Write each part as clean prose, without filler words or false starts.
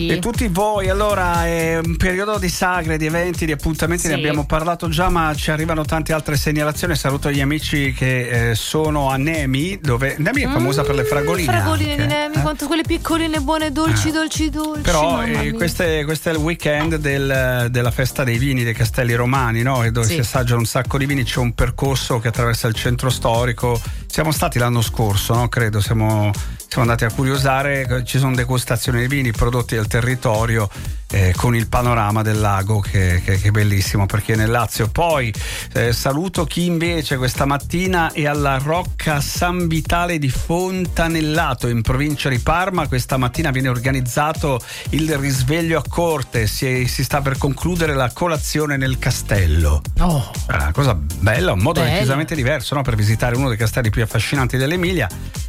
E tutti voi, allora è un periodo di sagre, di eventi, di appuntamenti, ne abbiamo parlato già, ma ci arrivano tante altre segnalazioni. Saluto gli amici che sono a Nemi, dove Nemi è famosa per le fragoline. Fragoline di Nemi, quanto quelle piccoline, buone, dolci. Però questo è il weekend della festa dei vini dei Castelli Romani, no? Dove si assaggiano un sacco di vini. C'è un percorso che attraversa il centro storico. Siamo stati l'anno scorso, no? Credo, siamo andati a curiosare. Ci sono degustazioni di vini prodotti del territorio con il panorama del lago che è bellissimo perché è nel Lazio. Poi saluto chi invece questa mattina è alla Rocca San Vitale di Fontanellato in provincia di Parma. Questa mattina viene organizzato il risveglio a corte, si sta per concludere la colazione nel castello. Una cosa bella, un modo decisamente diverso, no? Per visitare uno dei castelli più affascinanti dell'Emilia.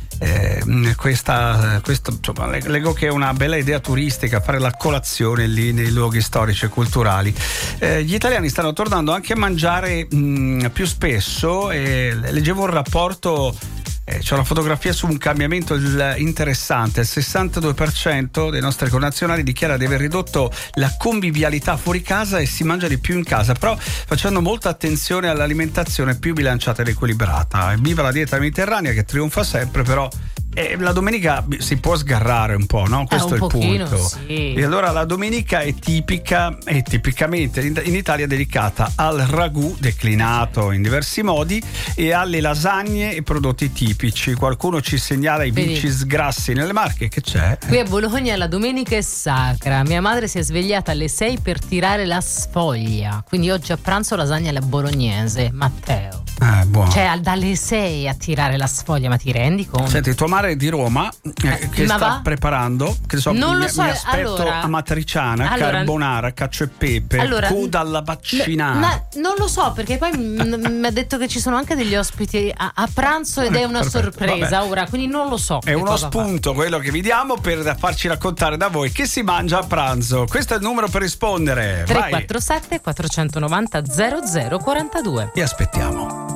Questo insomma, leggo che è una bella idea turistica fare la colazione lì nei luoghi storici e culturali. Gli italiani stanno tornando anche a mangiare più spesso. Leggevo un rapporto, c'è una fotografia su un cambiamento interessante. Il 62% dei nostri connazionali dichiara di aver ridotto la convivialità fuori casa e si mangia di più in casa, però facendo molta attenzione all'alimentazione più bilanciata ed equilibrata. Viva la dieta mediterranea che trionfa sempre, però la domenica si può sgarrare un po', no? Questo è il punto. Sì. E allora la domenica è tipicamente in Italia dedicata al ragù declinato in diversi modi e alle lasagne e prodotti tipici. Qualcuno ci segnala i bici sgrassi nelle Marche, che c'è? Qui a Bologna la domenica è sacra. Mia madre si è svegliata alle 6 per tirare la sfoglia. Quindi oggi a pranzo lasagna alla bolognese. Matteo. Buono. Cioè dalle 6 a tirare la sfoglia, ma ti rendi conto? Senti, tua madre è di Roma che sta preparando, che so, non lo mi so, aspetto allora, amatriciana, carbonara, cacio e pepe, coda alla vaccinata. Ma non lo so, perché poi mi ha detto che ci sono anche degli ospiti a pranzo ed è una sorpresa. Vabbè. Ora, quindi non lo so. È uno spunto quello che vi diamo per farci raccontare da voi che si mangia a pranzo. Questo è il numero per rispondere. 347 490 0042. Vi aspettiamo.